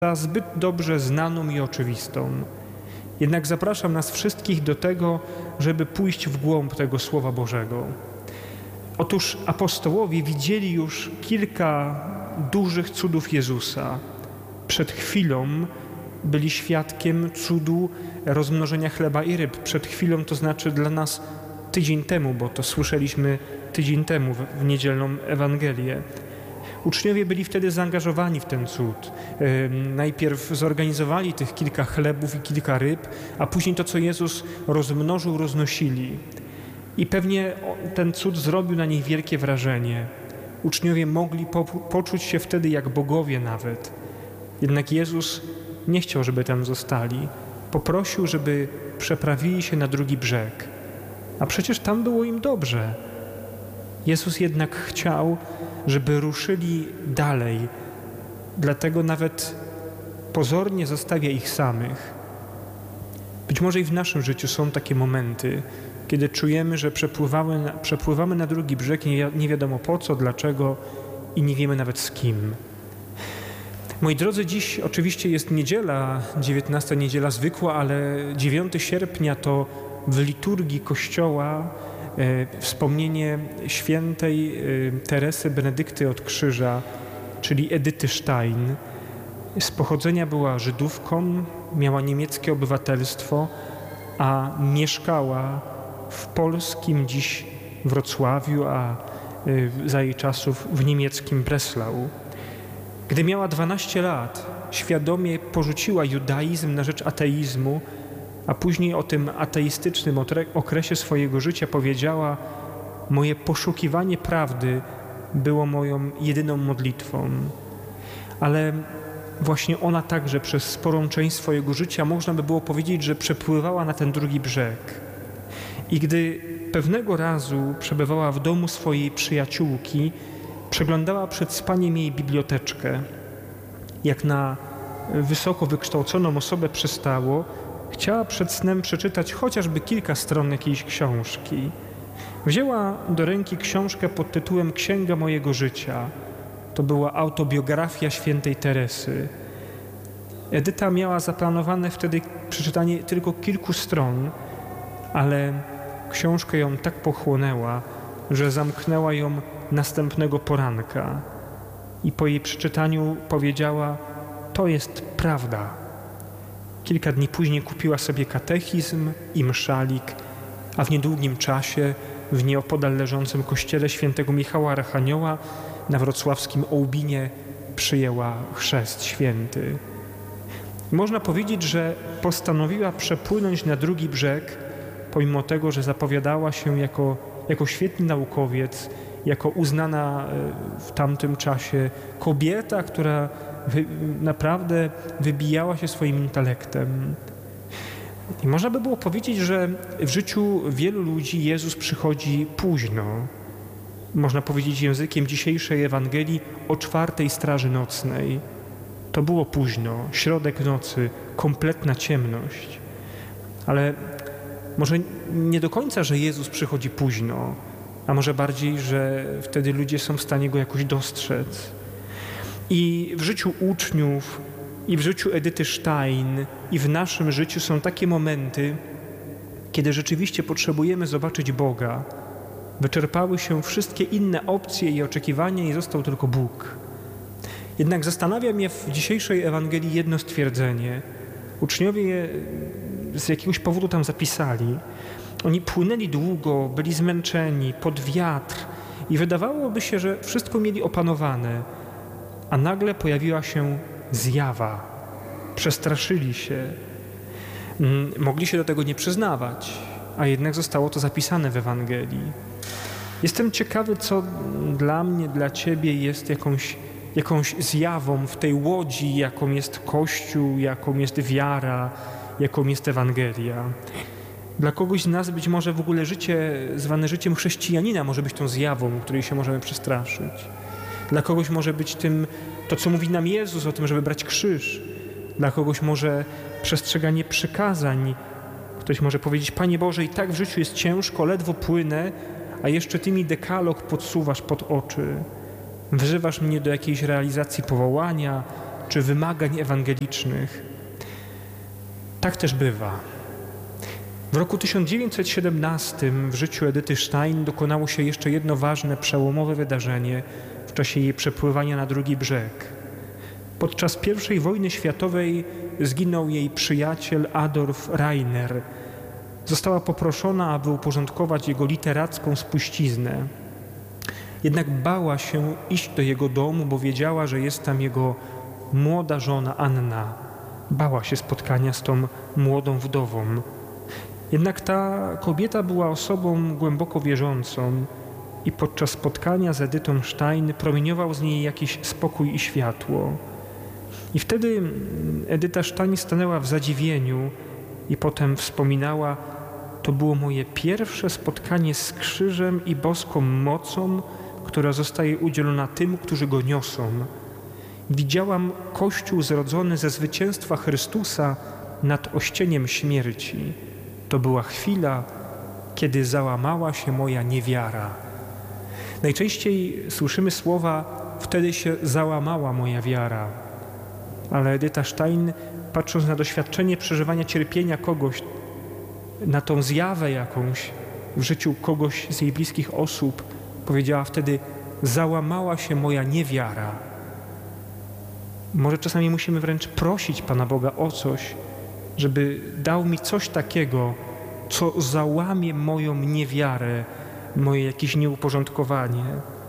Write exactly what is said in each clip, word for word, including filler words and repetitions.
zbyt dobrze znaną i oczywistą. Jednak zapraszam nas wszystkich do tego, żeby pójść w głąb tego Słowa Bożego. Otóż apostołowie widzieli już kilka dużych cudów Jezusa. Przed chwilą byli świadkiem cudu rozmnożenia chleba i ryb. Przed chwilą, to znaczy dla nas tydzień temu, bo to słyszeliśmy tydzień temu w niedzielną Ewangelię. Uczniowie byli wtedy zaangażowani w ten cud. Najpierw zorganizowali tych kilka chlebów i kilka ryb, a później to, co Jezus rozmnożył, roznosili. I pewnie ten cud zrobił na nich wielkie wrażenie. Uczniowie mogli po, poczuć się wtedy jak bogowie nawet. Jednak Jezus nie chciał, żeby tam zostali. Poprosił, żeby przeprawili się na drugi brzeg. A przecież tam było im dobrze. Jezus jednak chciał, żeby ruszyli dalej. Dlatego nawet pozornie zostawia ich samych. Być może i w naszym życiu są takie momenty, kiedy czujemy, że przepływamy na, przepływamy na drugi brzeg, nie, nie wiadomo po co, dlaczego i nie wiemy nawet z kim. Moi drodzy, dziś oczywiście jest niedziela, dziewiętnasta niedziela zwykła, ale dziewiątego sierpnia to w liturgii Kościoła e, wspomnienie świętej e, Teresy Benedykty od Krzyża, czyli Edyty Stein. Z pochodzenia była Żydówką, miała niemieckie obywatelstwo, a mieszkała w polskim dziś Wrocławiu, a e, za jej czasów w niemieckim Breslau. Gdy miała dwanaście lat, świadomie porzuciła judaizm na rzecz ateizmu, a później o tym ateistycznym okresie swojego życia powiedziała: moje poszukiwanie prawdy było moją jedyną modlitwą. Ale właśnie ona także przez sporą część swojego życia, można by było powiedzieć, że przepływała na ten drugi brzeg. I gdy pewnego razu przebywała w domu swojej przyjaciółki, przeglądała przed spaniem jej biblioteczkę. Jak na wysoko wykształconą osobę przystało, chciała przed snem przeczytać chociażby kilka stron jakiejś książki. Wzięła do ręki książkę pod tytułem Księga mojego życia. To była autobiografia świętej Teresy. Edyta miała zaplanowane wtedy przeczytanie tylko kilku stron, ale książka ją tak pochłonęła, że zamknęła ją następnego poranka i po jej przeczytaniu powiedziała: to jest prawda. Kilka dni później kupiła sobie katechizm i mszalik, a w niedługim czasie w nieopodal leżącym kościele świętego Michała Archanioła na wrocławskim Ołbinie przyjęła chrzest święty. Można powiedzieć, że postanowiła przepłynąć na drugi brzeg, pomimo tego, że zapowiadała się jako, jako świetny naukowiec, jako uznana w tamtym czasie kobieta, która wy, naprawdę wybijała się swoim intelektem. I można by było powiedzieć, że w życiu wielu ludzi Jezus przychodzi późno. Można powiedzieć językiem dzisiejszej Ewangelii o czwartej straży nocnej. To było późno, środek nocy, kompletna ciemność. Ale może nie do końca, że Jezus przychodzi późno, a może bardziej, że wtedy ludzie są w stanie Go jakoś dostrzec. I w życiu uczniów, i w życiu Edyty Stein, i w naszym życiu są takie momenty, kiedy rzeczywiście potrzebujemy zobaczyć Boga. Wyczerpały się wszystkie inne opcje i oczekiwania i został tylko Bóg. Jednak zastanawia mnie w dzisiejszej Ewangelii jedno stwierdzenie. Uczniowie je z jakiegoś powodu tam zapisali. Oni płynęli długo, byli zmęczeni, pod wiatr i wydawałoby się, że wszystko mieli opanowane, a nagle pojawiła się zjawa. Przestraszyli się. Mogli się do tego nie przyznawać, a jednak zostało to zapisane w Ewangelii. Jestem ciekawy, co dla mnie, dla Ciebie jest jakąś, jakąś zjawą w tej łodzi, jaką jest Kościół, jaką jest wiara, jaką jest Ewangelia. Dla kogoś z nas być może w ogóle życie zwane życiem chrześcijanina może być tą zjawą, której się możemy przestraszyć. Dla kogoś może być tym to, co mówi nam Jezus o tym, żeby brać krzyż. Dla kogoś może przestrzeganie przykazań. Ktoś może powiedzieć: Panie Boże, i tak w życiu jest ciężko, ledwo płynę, a jeszcze Ty mi dekalog podsuwasz pod oczy. Wzywasz mnie do jakiejś realizacji powołania, czy wymagań ewangelicznych. Tak też bywa. W roku tysiąc dziewięćset siedemnastym w życiu Edyty Stein dokonało się jeszcze jedno ważne, przełomowe wydarzenie w czasie jej przepływania na drugi brzeg. Podczas pierwszej wojny światowej zginął jej przyjaciel Adolf Rainer. Została poproszona, aby uporządkować jego literacką spuściznę. Jednak bała się iść do jego domu, bo wiedziała, że jest tam jego młoda żona Anna. Bała się spotkania z tą młodą wdową. Jednak ta kobieta była osobą głęboko wierzącą i podczas spotkania z Edytą Stein promieniował z niej jakiś spokój i światło. I wtedy Edyta Stein stanęła w zadziwieniu i potem wspominała: to było moje pierwsze spotkanie z krzyżem i boską mocą, która zostaje udzielona tym, którzy go niosą. Widziałam Kościół zrodzony ze zwycięstwa Chrystusa nad ościeniem śmierci. To była chwila, kiedy załamała się moja niewiara. Najczęściej słyszymy słowa: wtedy się załamała moja wiara. Ale Edyta Stein, patrząc na doświadczenie przeżywania cierpienia kogoś, na tą zjawę jakąś w życiu kogoś z jej bliskich osób, powiedziała wtedy: załamała się moja niewiara. Może czasami musimy wręcz prosić Pana Boga o coś, żeby dał mi coś takiego, co załamie moją niewiarę, moje jakieś nieuporządkowanie.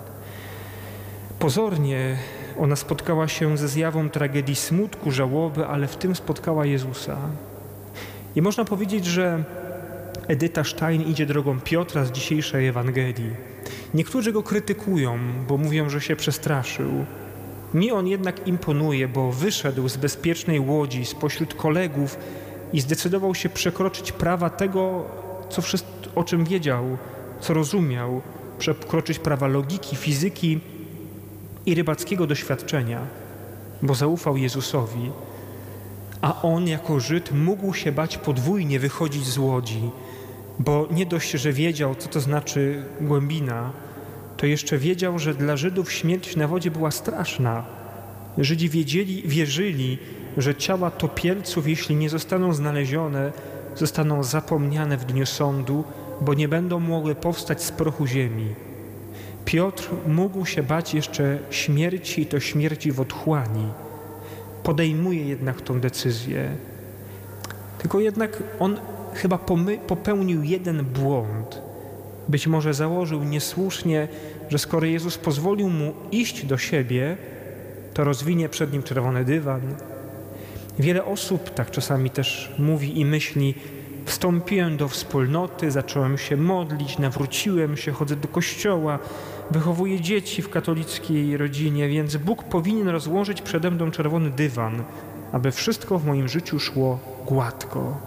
Pozornie ona spotkała się ze zjawą tragedii smutku, żałoby, ale w tym spotkała Jezusa. I można powiedzieć, że Edyta Stein idzie drogą Piotra z dzisiejszej Ewangelii. Niektórzy go krytykują, bo mówią, że się przestraszył. Mi on jednak imponuje, bo wyszedł z bezpiecznej łodzi spośród kolegów i zdecydował się przekroczyć prawa tego, co wszystko, o czym wiedział, co rozumiał, przekroczyć prawa logiki, fizyki i rybackiego doświadczenia, bo zaufał Jezusowi. A on jako Żyd mógł się bać podwójnie wychodzić z łodzi, bo nie dość, że wiedział, co to znaczy głębina, to jeszcze wiedział, że dla Żydów śmierć na wodzie była straszna. Żydzi wiedzieli, wierzyli, że ciała topielców, jeśli nie zostaną znalezione, zostaną zapomniane w dniu sądu, bo nie będą mogły powstać z prochu ziemi. Piotr mógł się bać jeszcze śmierci, i to śmierci w otchłani. Podejmuje jednak tą decyzję. Tylko jednak on chyba popełnił jeden błąd. Być może założył niesłusznie, że skoro Jezus pozwolił mu iść do siebie, to rozwinie przed nim czerwony dywan. Wiele osób tak czasami też mówi i myśli: wstąpiłem do wspólnoty, zacząłem się modlić, nawróciłem się, chodzę do kościoła, wychowuję dzieci w katolickiej rodzinie, więc Bóg powinien rozłożyć przede mną czerwony dywan, aby wszystko w moim życiu szło gładko.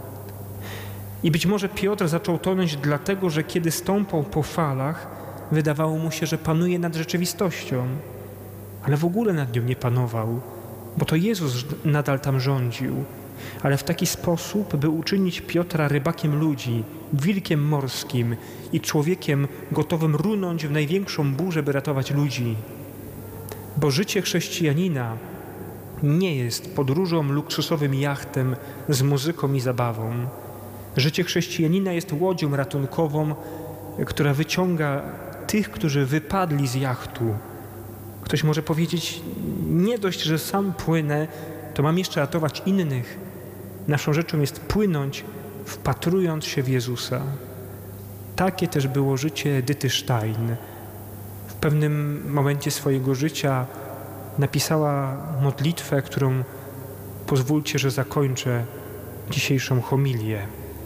I być może Piotr zaczął tonąć dlatego, że kiedy stąpał po falach, wydawało mu się, że panuje nad rzeczywistością, ale w ogóle nad nią nie panował, bo to Jezus nadal tam rządził, ale w taki sposób, by uczynić Piotra rybakiem ludzi, wilkiem morskim i człowiekiem gotowym runąć w największą burzę, by ratować ludzi. Bo życie chrześcijanina nie jest podróżą luksusowym jachtem z muzyką i zabawą. Życie chrześcijanina jest łodzią ratunkową, która wyciąga tych, którzy wypadli z jachtu. Ktoś może powiedzieć: nie dość, że sam płynę, to mam jeszcze ratować innych. Naszą rzeczą jest płynąć, wpatrując się w Jezusa. Takie też było życie Edyty Stein. W pewnym momencie swojego życia napisała modlitwę, którą pozwólcie, że zakończę dzisiejszą homilię.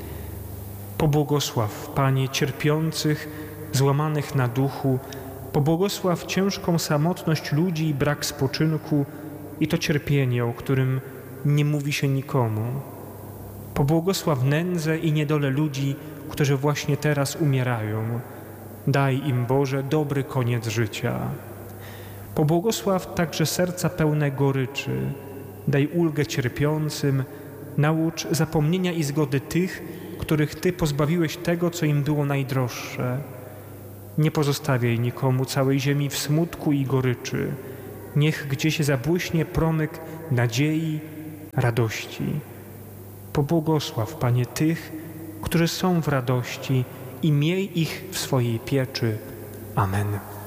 Pobłogosław, Panie, cierpiących, złamanych na duchu, pobłogosław ciężką samotność ludzi i brak spoczynku i to cierpienie, o którym nie mówi się nikomu. Pobłogosław nędzę i niedolę ludzi, którzy właśnie teraz umierają. Daj im, Boże, dobry koniec życia. Pobłogosław także serca pełne goryczy. Daj ulgę cierpiącym, naucz zapomnienia i zgody tych, których Ty pozbawiłeś tego, co im było najdroższe. Nie pozostawiaj nikomu całej ziemi w smutku i goryczy. Niech gdzieś zabłyśnie promyk nadziei, radości. Pobłogosław, Panie, tych, którzy są w radości i miej ich w swojej pieczy. Amen.